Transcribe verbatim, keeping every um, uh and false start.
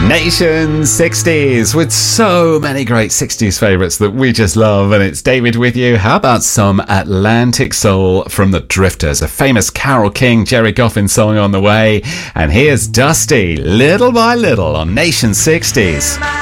Nation sixties, with so many great sixties favourites that we just love. And it's David with you. How about some Atlantic Soul from the Drifters, a famous Carole King, Jerry Goffin song on the way. And here's Dusty, Little by Little, on Nation sixties.